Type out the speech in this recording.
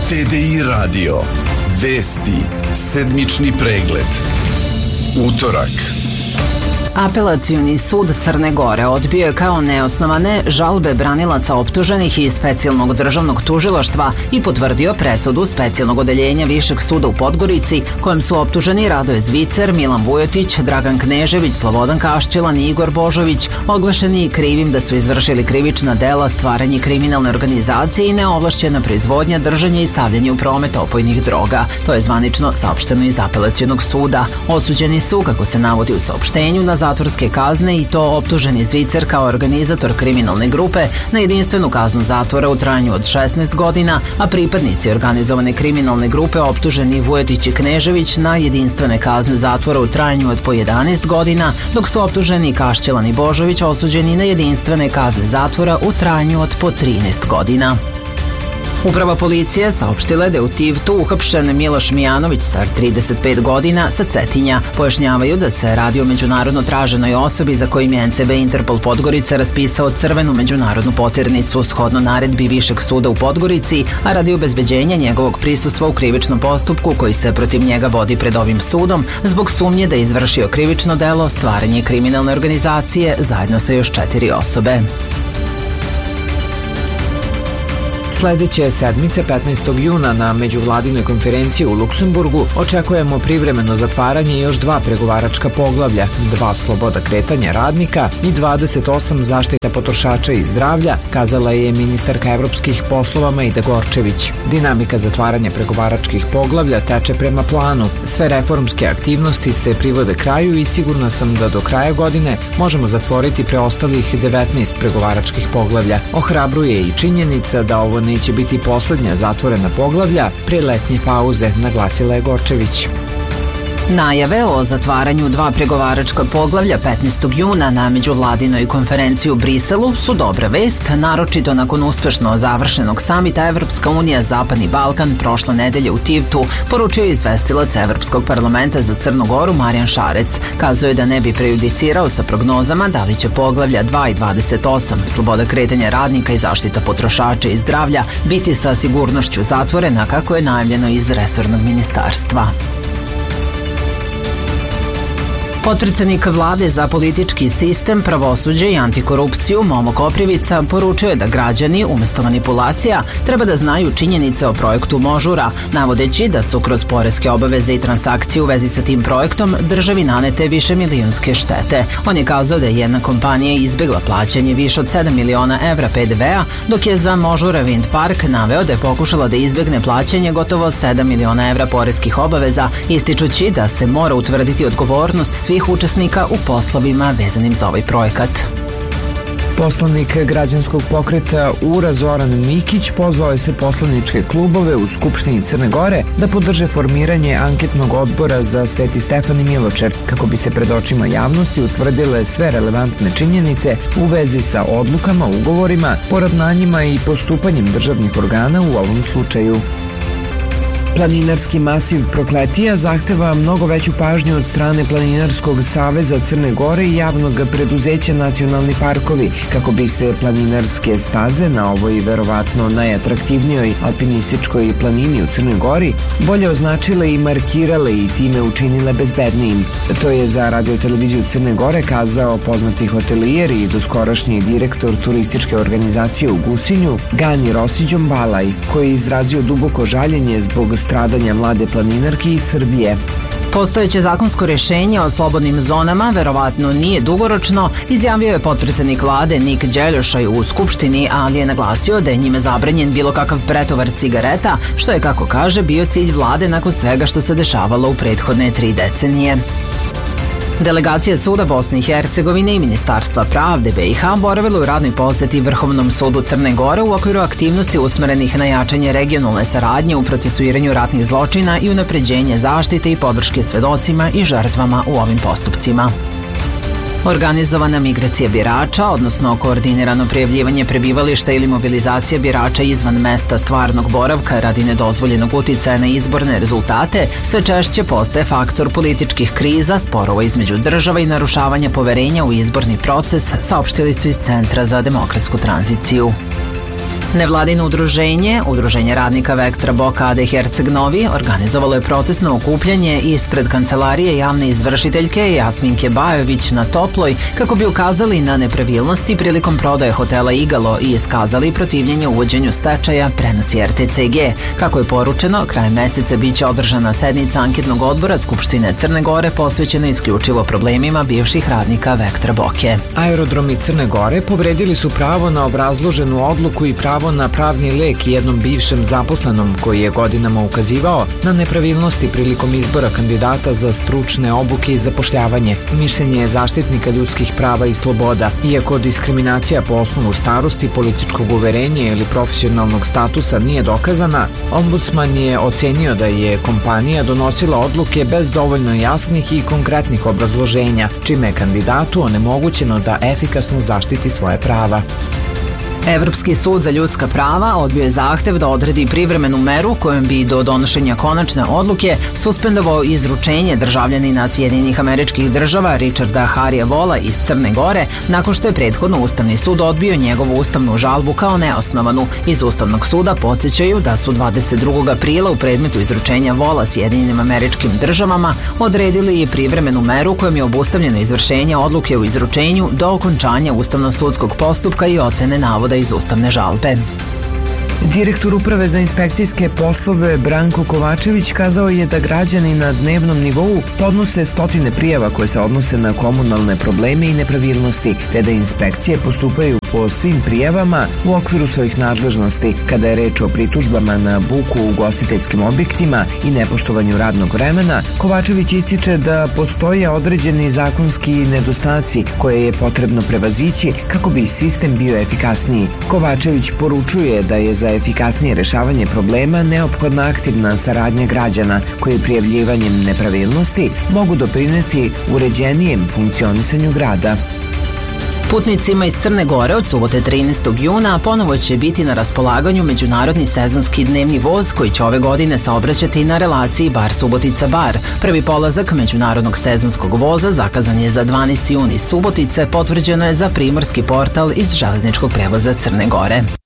TDI radio. Vesti. Sedmični pregled. Utorak. Apelacioni sud Crne Gore odbio je kao neosnovane žalbe branilaca optuženih iz Specijalnog državnog tužilaštva i potvrdio presudu Specijalnog odeljenja Višeg suda u Podgorici, kojem su optuženi Radoje Zvicer, Milan Vujotić, Dragan Knežević, Slobodan Kašćelan i Igor Božović, oglašeni krivim da su izvršili krivična dela stvaranje kriminalne organizacije i neovlašćena proizvodnja, držanje i stavljanje u promet opojnih droga. To je zvanično saopšteno iz Apelacionog suda. Osuđeni su, kako se navodi u saopštenju, na zatvorske kazne i to optuženi Zvicer kao organizator kriminalne grupe na jedinstvenu kaznu zatvora u trajanju od 16 godina, a pripadnici organizovane kriminalne grupe optuženi Vujotić i Knežević na jedinstvene kazne zatvora u trajanju od po 11 godina, dok su optuženi Kašćelan i Božović osuđeni na jedinstvene kazne zatvora u trajanju od po 13 godina. Uprava policije saopštila da je u Tivtu uhapšen Miloš Mijanović, star 35 godina, sa Cetinja. Pojašnjavaju da se radi o međunarodno traženoj osobi za kojim je NCB Interpol Podgorica raspisao crvenu međunarodnu poternicu shodno naredbi Višeg suda u Podgorici, a radi obezbeđenja njegovog prisustva u krivičnom postupku koji se protiv njega vodi pred ovim sudom zbog sumnje da je izvršio krivično delo stvaranje kriminalne organizacije zajedno sa još 4 osobe. Sledeće sedmice 15. juna na međuvladinoj konferenciji u Luksemburgu očekujemo privremeno zatvaranje još 2 pregovaračka poglavlja, 2 sloboda kretanja radnika i 28 zaštita potrošača i zdravlja, kazala je ministarka evropskih poslova Majda Gorčević. Dinamika zatvaranja pregovaračkih poglavlja teče prema planu. Sve reformske aktivnosti se privode kraju i sigurna sam da do kraja godine možemo zatvoriti preostalih 19 pregovaračkih poglavlja. Ohrabruje i činjenica da ovo neće biti poslednja zatvorena poglavlja pre letnje pauze, naglasila je Gorčević. Najave o zatvaranju 2 pregovaračka poglavlja 15. juna na međuvladinoj konferenciji u Briselu su dobra vest, naročito nakon uspešno završenog samita Evropska unija Zapadni Balkan prošle nedelje u Tivtu, poručio je izvestilac Evropskog parlamenta za Crnu Goru Marijan Šarec. Kazao je da ne bi prejudicirao sa prognozama da li će poglavlja 2 i 28, sloboda kretanja radnika i zaštita potrošača i zdravlja, biti sa sigurnošću zatvorena kako je najavljeno iz resornog ministarstva. Potpredsednik vlade za politički sistem, pravosuđe i antikorupciju Momo Koprivica poručio je da građani, umesto manipulacija, treba da znaju činjenice o projektu Možura, navodeći da su kroz poreske obaveze i transakcije u vezi sa tim projektom državi nanete više milionske štete. On je kazao da je jedna kompanija izbegla plaćanje više od 7 miliona evra PDV-a, dok je za Možura Wind Park naveo da je pokušala da izbegne plaćanje gotovo 7 miliona evra poreskih obaveza, ističući da se mora utvrditi odgovornost svih učesnika u poslovima vezanim za ovaj projekat. Poslanik građanskog pokreta URA Zoran Mikić pozvao je sve poslaničke klubove u Skupštini Crne Gore da podrže formiranje anketnog odbora za Sveti Stefan i Miločer kako bi se pred očima javnosti utvrdile sve relevantne činjenice u vezi sa odlukama, ugovorima, poravnanjima i postupanjem državnih organa u ovom slučaju. Planinarski masiv Prokletija zahteva mnogo veću pažnju od strane Planinarskog saveza Crne Gore i javnog preduzeća Nacionalni parkovi, kako bi se planinarske staze na ovoj verovatno najatraktivnijoj alpinističkoj planini u Crnoj Gori bolje označile i markirale i time učinile bezbednijim. To je za Radio-televiziju Crne Gore kazao poznati hotelijer i doskorašnji direktor turističke organizacije u Gusinju Gani Rosiđom Balaj, koji je izrazio duboko žaljenje zbog stradanja mlade planinarke iz Srbije. Postojeće zakonsko rješenje o slobodnim zonama verovatno nije dugoročno, izjavio je potpredsednik vlade Nik Đeljošaj u Skupštini, ali je naglasio da je njime zabranjen bilo kakav pretovar cigareta, što je, kako kaže, bio cilj vlade nakon svega što se dešavalo u prethodne 3 decenije. Delegacija Suda Bosne i Hercegovine i Ministarstva pravde BiH boravila u radnoj poseti Vrhovnom sudu Crne Gore u okviru aktivnosti usmerenih na jačanje regionalne saradnje u procesuiranju ratnih zločina i unapređenje zaštite i podrške svedocima i žrtvama u ovim postupcima. Organizovana migracija birača, odnosno koordinirano prijavljivanje prebivališta ili mobilizacija birača izvan mesta stvarnog boravka radi nedozvoljenog uticaja na izborne rezultate, sve češće postaje faktor političkih kriza, sporova između država i narušavanja poverenja u izborni proces, saopštili su iz Centra za demokratsku tranziciju. Nevladino Udruženje radnika Vektra Boka AD Herceg Novi organizovalo je protestno okupljanje ispred kancelarije javne izvršiteljke Jasminke Bajović na Toploj kako bi ukazali na nepravilnosti prilikom prodaje hotela Igalo i iskazali protivljenje uvođenju stečaja, prenosi RTCG. Kako je poručeno, krajem meseca biće održana sednica anketnog odbora Skupštine Crne Gore posvećena isključivo problemima bivših radnika Vektra Boke. Aerodromi Crne Gore povredili su pravo na obrazloženu odluku i pravo na pravni lek jednom bivšem zaposlenom koji je godinama ukazivao na nepravilnosti prilikom izbora kandidata za stručne obuke i zapošljavanje. Mišljenje je zaštitnika ljudskih prava i sloboda. Iako diskriminacija po osnovu starosti, političkog uverenja ili profesionalnog statusa nije dokazana, ombudsman je ocenio da je kompanija donosila odluke bez dovoljno jasnih i konkretnih obrazloženja, čime je kandidatu onemogućeno da efikasno zaštiti svoje prava. Evropski sud za ljudska prava odbio je zahtev da odredi privremenu meru kojom bi do donošenja konačne odluke suspendovao izručenje državljanina Sjedinjenih Američkih Država Richarda Harija Vola iz Crne Gore nakon što je prethodno Ustavni sud odbio njegovu ustavnu žalbu kao neosnovanu. Iz Ustavnog suda podsjećaju da su 22. aprila u predmetu izručenja Vola Sjedinjenim Američkim Državama odredili i privremenu meru kojom je obustavljeno izvršenje odluke o izručenju do okončanja ustavno-sudskog postupka i ocene navoda iz ustavne žalbe. Direktor Uprave za inspekcijske poslove Branko Kovačević kazao je da građani na dnevnom nivou podnose stotine prijava koje se odnose na komunalne probleme i nepravilnosti, te da inspekcije postupaju po svim prijavama u okviru svojih nadležnosti. Kada je reč o pritužbama na buku u ugostiteljskim objektima i nepoštovanju radnog vremena, Kovačević ističe da postoje određeni zakonski nedostaci koje je potrebno prevazići kako bi sistem bio efikasniji. Kovačević poručuje da je za efikasnije rešavanje problema neophodna aktivna saradnja građana koji prijavljivanjem nepravilnosti mogu doprineti uređenijem funkcionisanju grada. Putnicima iz Crne Gore od subote 13. juna ponovo će biti na raspolaganju međunarodni sezonski dnevni voz koji će ove godine saobraćati na relaciji Bar-Subotica-Bar. Prvi polazak međunarodnog sezonskog voza zakazan je za 12. jun iz Subotice, potvrđeno je za Primorski portal iz železničkog prevoza Crne Gore.